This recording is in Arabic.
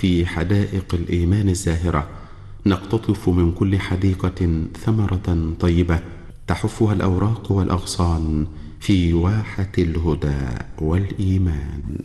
في حدائق الإيمان الزاهرة نقتطف من كل حديقة ثمرة طيبة تحفها الأوراق والأغصان في واحة الهدى والإيمان.